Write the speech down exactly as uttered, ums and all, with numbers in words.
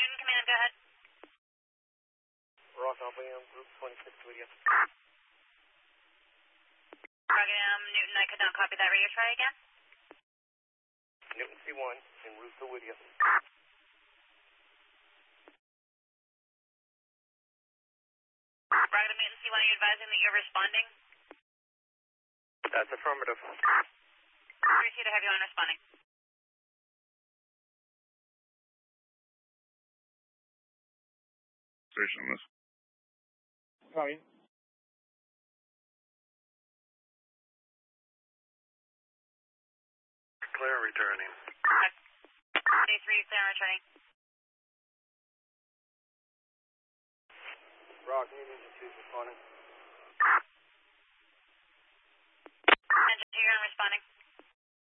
Newton Command, go ahead. Ross Albion, Group twenty-six with you. Roger, um, Newton, I could not copy that. Radio, try again. Newton C one, en route to Whittier. Roger, Newton C one, are you advising that you're responding? That's affirmative. three two to have you on responding. Station this. Copy. Clear returning. twenty-three, clear and returning. Rock, Newton two responding. Engine two, you're on responding.